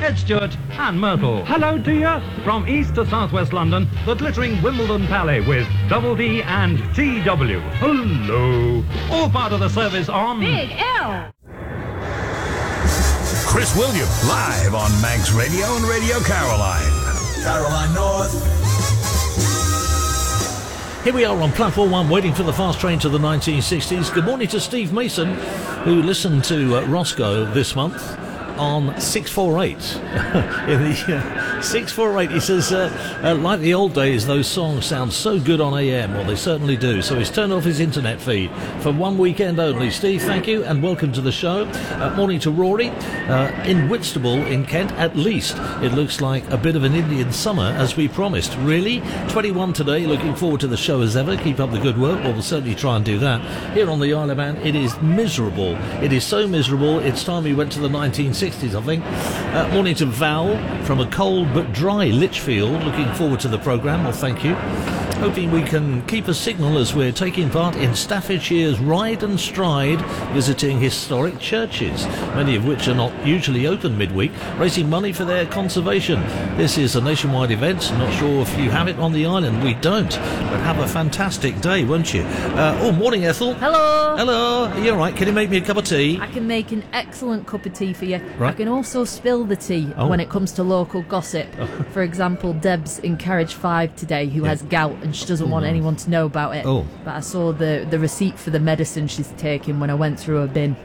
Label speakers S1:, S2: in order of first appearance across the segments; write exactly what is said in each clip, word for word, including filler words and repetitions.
S1: Ed Stewart and Myrtle. Hello to you. From east to southwest London, the glittering Wimbledon Palais with Double D and T W. Hello. All part of the service on
S2: Big L.
S3: Chris Williams, live on Manx Radio and Radio Caroline. Caroline North.
S4: Here we are on platform one, waiting for the fast train to the nineteen sixties. Good morning to Steve Mason, who listened to uh, Roscoe this month on six four eight. In the uh, six four eight, he says, uh, uh, like the old days, those songs sound so good on A M. Well, they certainly do. So he's turned off his internet feed for one weekend only. Steve, thank you, and welcome to the show. Uh, morning to Rory. Uh, in Whitstable, in Kent, at least, it looks like a bit of an Indian summer, as we promised. Really? twenty-one today. Looking forward to the show as ever. Keep up the good work. Well, we'll certainly try and do that. Here on the Isle of Man, it is miserable. It is so miserable. It's time we went to the nineteen sixties, I think. Uh, morning to Val from a cold but dry Lichfield. Looking forward to the programme. Well, thank you. Hoping we can keep a signal as we're taking part in Staffordshire's Ride and Stride, visiting historic churches, many of which are not usually open midweek, raising money for their conservation. This is a nationwide event. Not sure if you have it on the island. We don't. But have a fantastic day, won't you? Uh, oh, morning, Ethel.
S2: Hello.
S4: Hello. Are you all right? Can you make me a cup of tea?
S2: I can make an excellent cup of tea for you.
S4: Right.
S2: I can also spill the tea
S4: Oh.
S2: when it comes to local gossip.
S4: Oh.
S2: For example, Deb's in Carriage five today, who
S4: Yeah.
S2: has gout and she doesn't
S4: Oh,
S2: want
S4: no.
S2: anyone to know about it.
S4: Oh.
S2: But I saw the, the receipt for the medicine she's taking when I went through her bin.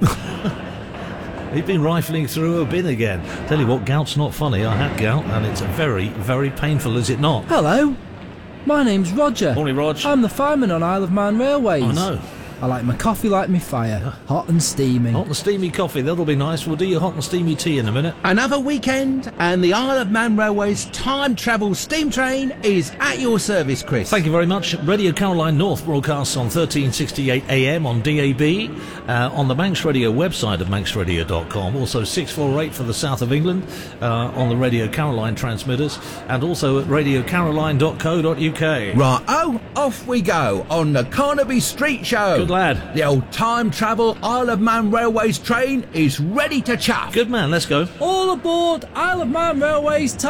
S4: You've been rifling through a bin again. Tell you what, gout's not funny. I had gout, and it's very, very painful, is it not?
S5: Hello, my name's Roger.
S4: Morning, Rog.
S5: I'm the fireman on Isle of Man Railways.
S4: Oh, no.
S5: I like my coffee like my fire, hot and steamy.
S4: Hot and steamy coffee, that'll be nice. We'll do your hot and steamy tea in a minute.
S6: Another weekend, and the Isle of Man Railways time travel steam train is at your service, Chris.
S4: Thank you very much. Radio Caroline North broadcasts on thirteen sixty-eight A M on D A B, uh, on the Manx Radio website of manx radio dot com, also six four eight for the south of England, uh, on the Radio Caroline transmitters, and also at radio caroline dot co dot uk.
S6: Right, oh, off we go on the Carnaby Street Show.
S4: Good lad.
S6: The old time travel Isle of Man Railways train is ready to chuff.
S4: Good man, let's go.
S5: All aboard Isle of Man Railways